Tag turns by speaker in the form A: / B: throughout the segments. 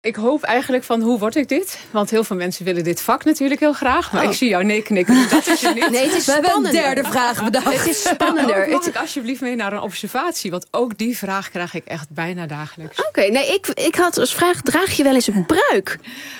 A: Ik hoop eigenlijk van, hoe word ik dit? Want heel veel mensen willen dit vak natuurlijk heel graag. Maar ik zie jou nee knikken, dus dat is het niet.
B: Nee, het is spannender. We hebben een derde vraag bedacht.
A: Het is spannender. Mag ik alsjeblieft mee naar een observatie? Want ook die vraag krijg ik echt bijna dagelijks.
B: Oké, nee, ik had als vraag, draag je wel eens een pruik?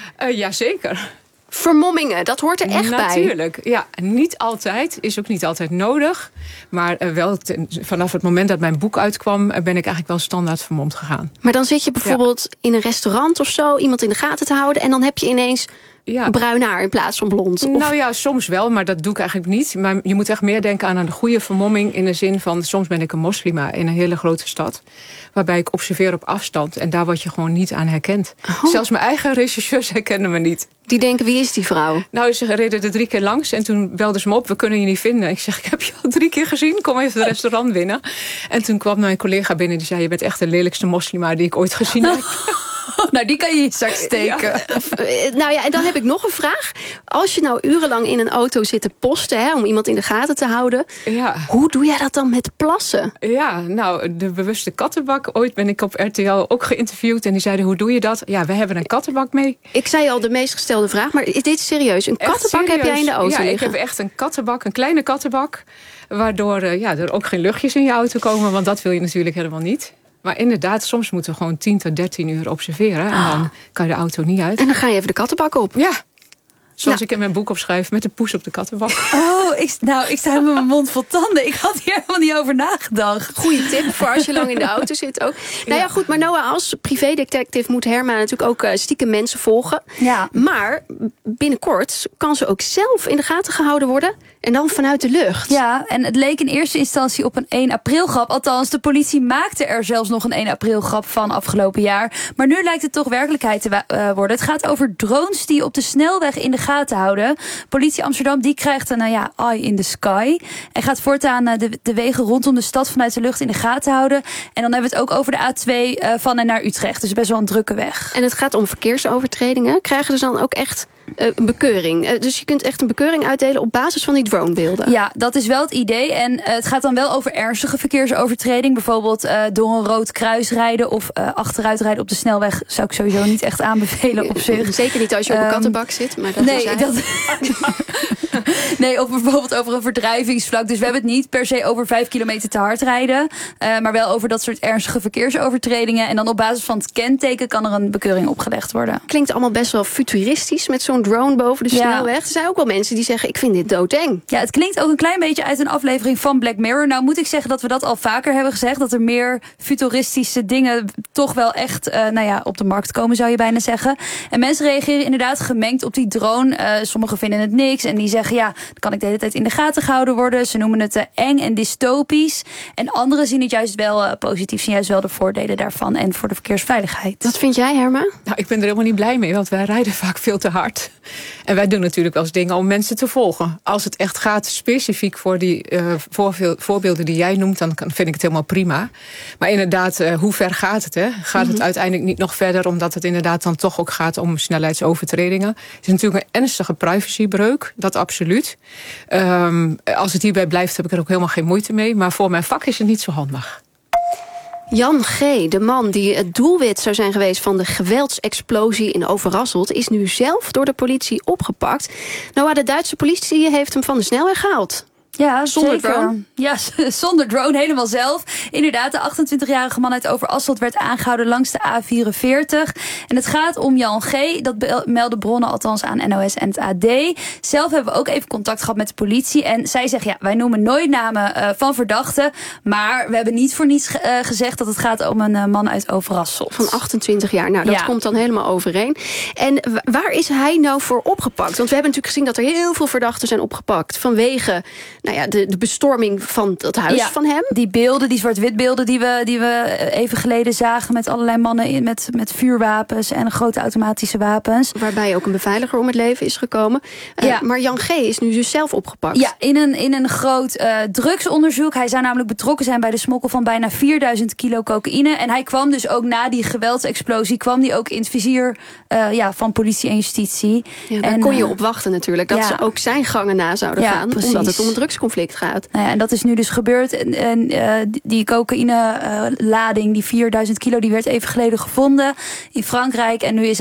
A: Jazeker.
B: Vermommingen, dat hoort er echt bij.
A: Natuurlijk, ja. Niet altijd, is ook niet altijd nodig. Maar wel vanaf het moment dat mijn boek uitkwam, ben ik eigenlijk wel standaard vermomd gegaan.
B: Maar dan zit je bijvoorbeeld in een restaurant of zo, iemand in de gaten te houden, en dan heb je ineens bruin haar in plaats van blond. Of...
A: Nou ja, soms wel, maar dat doe ik eigenlijk niet. Maar je moet echt meer denken aan een goede vermomming, in de zin van, soms ben ik een moslima in een hele grote stad, waarbij ik observeer op afstand. En daar word je gewoon niet aan herkend. Oh. Zelfs mijn eigen rechercheurs herkennen me niet.
B: Die denken, wie is die vrouw?
A: Nou, ze reden er 3 keer langs en toen belden ze me op, we kunnen je niet vinden. Ik zeg, ik heb je al 3 keer gezien, kom even het restaurant binnen. En toen kwam mijn collega binnen, die zei, je bent echt de lelijkste moslima die ik ooit gezien heb.
B: Nou, die kan je in je zak steken. Ja. Nou ja, en dan heb ik nog een vraag. Als je nou urenlang in een auto zit te posten, om iemand in de gaten te houden, hoe doe jij dat dan met plassen? Ja, nou, de bewuste kattenbak. Ooit ben ik op RTL ook geïnterviewd en die zeiden, hoe doe je dat? Ja, we hebben een kattenbak mee. Ik zei al de meest gestelde vraag, maar dit is serieus. Een kattenbak heb jij in de auto liggen? Ja, ik heb echt een kattenbak, een kleine kattenbak, waardoor er ook geen luchtjes in je auto komen, want dat wil je natuurlijk helemaal niet. Maar inderdaad, soms moeten we gewoon 10 tot 13 uur observeren. En dan kan je de auto niet uit. En dan ga je even de kattenbak op. Ja. Zoals ik in mijn boek opschrijf, met de poes op de kattenbak. Oh, ik sta met mijn mond vol tanden. Ik had hier helemaal niet over nagedacht. Goeie tip voor als je lang in de auto zit ook. Nou ja, goed, maar Noah, als privédetective moet Herma natuurlijk ook stiekem mensen volgen. Ja. Maar binnenkort kan ze ook zelf in de gaten gehouden worden. En dan vanuit de lucht. Ja, en het leek in eerste instantie op een 1 april grap. Althans, de politie maakte er zelfs nog een 1 april grap van afgelopen jaar. Maar nu lijkt het toch werkelijkheid te worden. Het gaat over drones die op de snelweg in de gaten houden. Politie Amsterdam die krijgt een eye in the sky. En gaat voortaan de wegen rondom de stad vanuit de lucht in de gaten houden. En dan hebben we het ook over de A2 van en naar Utrecht. Dus best wel een drukke weg. En het gaat om verkeersovertredingen. Krijgen ze dan ook echt een bekeuring? Dus je kunt echt een bekeuring uitdelen op basis van die dronebeelden. Ja, dat is wel het idee. En het gaat dan wel over ernstige verkeersovertreding. Bijvoorbeeld door een rood kruis rijden of achteruit rijden op de snelweg. Zou ik sowieso niet echt aanbevelen op zich. Zeker niet als je op een kattenbak zit. Maar dat nee, of bijvoorbeeld over een verdrijvingsvlak. Dus we hebben het niet per se over 5 kilometer te hard rijden. Maar wel over dat soort ernstige verkeersovertredingen. En dan op basis van het kenteken kan er een bekeuring opgelegd worden. Klinkt allemaal best wel futuristisch met zo'n drone boven de snelweg. Er zijn ook wel mensen die zeggen, ik vind dit doodeng. Ja, het klinkt ook een klein beetje uit een aflevering van Black Mirror. Nou moet ik zeggen dat we dat al vaker hebben gezegd. Dat er meer futuristische dingen toch wel echt op de markt komen, zou je bijna zeggen. En mensen reageren inderdaad gemengd op die drone. Sommigen vinden het niks en die zeggen, dan kan ik de hele tijd in de gaten gehouden worden. Ze noemen het eng en dystopisch. En anderen zien het juist wel positief, zien juist wel de voordelen daarvan en voor de verkeersveiligheid. Wat vind jij, Herma? Nou, ik ben er helemaal niet blij mee, want wij rijden vaak veel te hard. En wij doen natuurlijk wel eens dingen om mensen te volgen. Als het echt gaat specifiek voor die voorbeelden die jij noemt, dan vind ik het helemaal prima. Maar inderdaad, hoe ver gaat het? Hè? Gaat het uiteindelijk niet nog verder, omdat het inderdaad dan toch ook gaat om snelheidsovertredingen? Het is natuurlijk een ernstige privacybreuk, dat absoluut. Als het hierbij blijft, heb ik er ook helemaal geen moeite mee. Maar voor mijn vak is het niet zo handig. Jan G., de man die het doelwit zou zijn geweest van de geweldsexplosie in Overasselt, is nu zelf door de politie opgepakt. Nou, de Duitse politie heeft hem van de snelweg gehaald. Ja, zonder drone. Ja, zonder drone, helemaal zelf. Inderdaad, de 28-jarige man uit Overasselt werd aangehouden langs de A44. En het gaat om Jan G., dat melden bronnen althans aan NOS en het AD. Zelf hebben we ook even contact gehad met de politie. En zij zeggen, wij noemen nooit namen van verdachten. Maar we hebben niet voor niets gezegd dat het gaat om een man uit Overasselt. Van 28 jaar, nou dat komt dan helemaal overeen. En waar is hij nou voor opgepakt? Want we hebben natuurlijk gezien dat er heel veel verdachten zijn opgepakt vanwege de bestorming van het huis van hem. Die beelden, die zwart-wit beelden die we even geleden zagen met allerlei mannen met vuurwapens en grote automatische wapens. Waarbij ook een beveiliger om het leven is gekomen. Maar Jan G. is nu dus zelf opgepakt. Ja, in een groot drugsonderzoek. Hij zou namelijk betrokken zijn bij de smokkel van bijna 4000 kilo cocaïne. En hij kwam dus ook na die geweldsexplosie, kwam die ook in het vizier van politie en justitie. Ja, daar kon je op wachten natuurlijk. Dat ze ook zijn gangen na zouden gaan. Precies. Omdat het om een drugsbedrijf
C: machtsconflict gaat.
B: Nou ja, en dat is nu dus gebeurd. En die cocaïne lading, die 4000 kilo, die werd even geleden gevonden in Frankrijk. En nu is